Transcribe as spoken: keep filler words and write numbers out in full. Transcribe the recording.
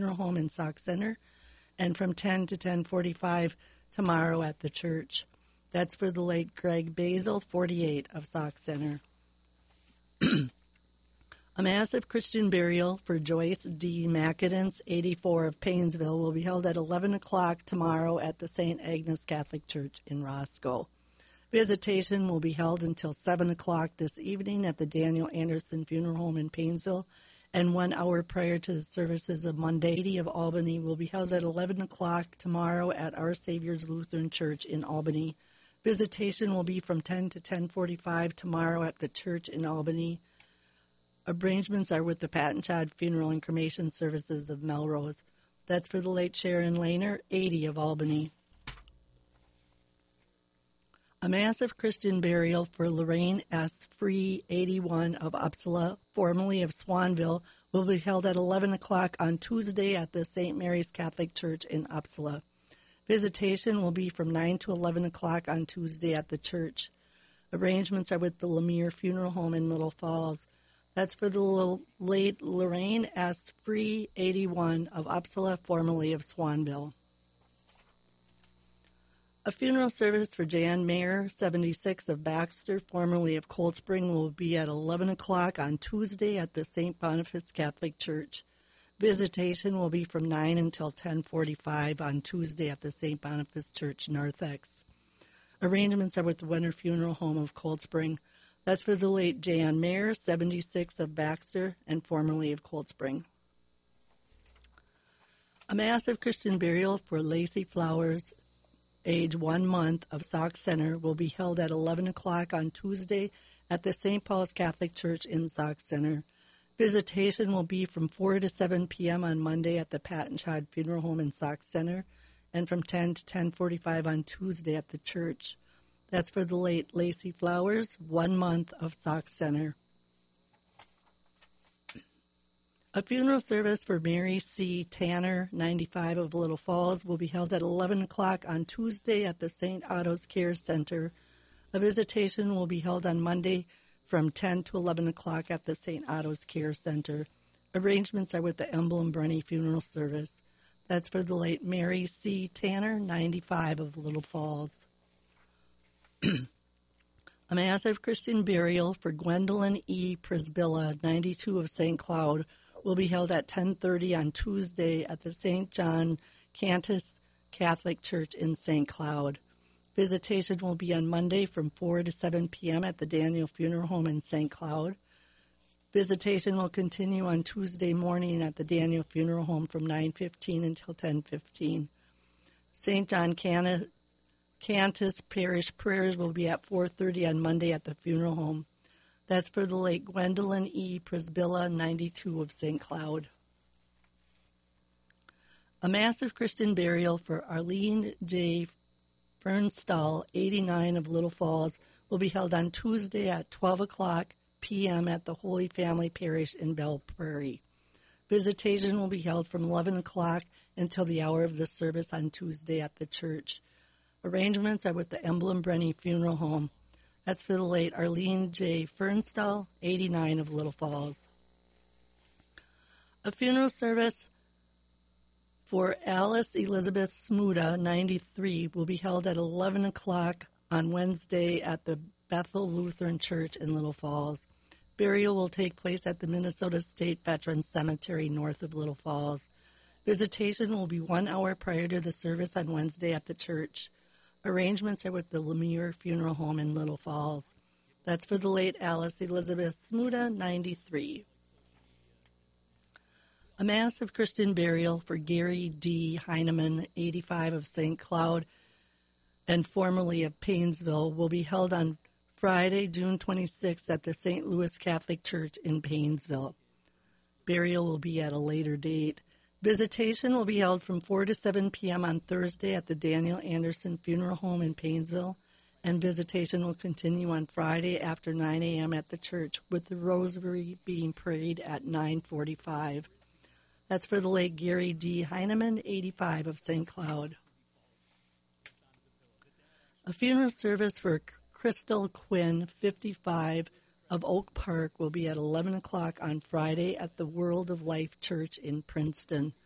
Funeral Home in Sauk Center, and from ten to ten forty-five tomorrow at the church. That's for the late Greg Basil, forty-eight, of Sauk Center. A massive Christian burial for Joyce D. McAdams, eighty-four, of Paynesville, will be held at eleven o'clock tomorrow at the Saint Agnes Catholic Church in Roscoe. Visitation will be held until seven o'clock this evening at the Daniel Anderson Funeral Home in Paynesville, and one hour prior to the services of Monday, eighty of Albany, will be held at eleven o'clock tomorrow at Our Savior's Lutheran Church in Albany. Visitation will be from ten to ten forty-five tomorrow at the church in Albany. Arrangements are with the Pat and Chad Funeral and Cremation Services of Melrose. That's for the late Sharon Lehner, eighty, of Albany. A massive Christian burial for Lorraine S. Free, eighty-one, of Uppsala, formerly of Swanville, will be held at eleven o'clock on Tuesday at the Saint Mary's Catholic Church in Uppsala. Visitation will be from nine to eleven o'clock on Tuesday at the church. Arrangements are with the Lemire Funeral Home in Little Falls. That's for the late Lorraine S. Free, eighty-one, of Uppsala, formerly of Swanville. A funeral service for Jan Mayer, seventy-six, of Baxter, formerly of Cold Spring, will be at eleven o'clock on Tuesday at the Saint Boniface Catholic Church. Visitation will be from nine until ten forty-five on Tuesday at the Saint Boniface Church, Narthex. Arrangements are with the Wenner Funeral Home of Cold Spring. That's for the late Jan Mayer, seventy-six, of Baxter, and formerly of Cold Spring. A massive Christian burial for Lacey Flowers, age one month, of Sauk Center, will be held at eleven o'clock on Tuesday at the Saint Paul's Catholic Church in Sauk Center. Visitation will be from four to seven p.m. on Monday at the Pat and Chad Funeral Home in Sauk Center, and from ten to ten forty-five on Tuesday at the church. That's for the late Lacey Flowers, one month, of Sauk Center. A funeral service for Mary C. Tanner, ninety-five, of Little Falls, will be held at eleven o'clock on Tuesday at the Saint Otto's Care Center. A visitation will be held on Monday from ten to eleven o'clock at the Saint Otto's Care Center. Arrangements are with the Emblem Brenny Funeral Service. That's for the late Mary C. Tanner, ninety-five, of Little Falls. A massive Christian burial for Gwendolyn E. Prisbilla, ninety-two, of Saint Cloud, will be held at ten thirty on Tuesday at the Saint John Cantus Catholic Church in Saint Cloud. Visitation will be on Monday from four to seven p.m. at the Daniel Funeral Home in Saint Cloud. Visitation will continue on Tuesday morning at the Daniel Funeral Home from nine fifteen until ten fifteen. Saint John Cantus Cantus Parish prayers will be at four thirty on Monday at the funeral home. That's for the late Gwendolyn E. Prisbilla, ninety-two, of Saint Cloud. A massive Christian burial for Arlene J. Fernstall, eighty-nine, of Little Falls, will be held on Tuesday at twelve o'clock p.m. at the Holy Family Parish in Belle Prairie. Visitation will be held from eleven o'clock until the hour of the service on Tuesday at the church. Arrangements are with the Emblem Brenny Funeral Home. That's for the late Arlene J. Fernstall, eighty-nine, of Little Falls. A funeral service for Alice Elizabeth Smuda, ninety-three, will be held at eleven o'clock on Wednesday at the Bethel Lutheran Church in Little Falls. Burial will take place at the Minnesota State Veterans Cemetery north of Little Falls. Visitation will be one hour prior to the service on Wednesday at the church. Arrangements are with the Lemire Funeral Home in Little Falls. That's for the late Alice Elizabeth Smuda, ninety-three. A massive Christian burial for Gary D. Heineman, eighty-five, of Saint Cloud and formerly of Paynesville, will be held on Friday, June twenty-sixth at the Saint Louis Catholic Church in Paynesville. Burial will be at a later date. Visitation will be held from four to seven p.m. on Thursday at the Daniel Anderson Funeral Home in Paynesville, and visitation will continue on Friday after nine a.m. at the church, with the rosary being prayed at nine forty-five. That's for the late Gary D. Heineman, eighty-five, of Saint Cloud. A funeral service for Crystal Quinn, fifty-five, of Oak Park, will be at eleven o'clock on Friday at the World of Life Church in Princeton.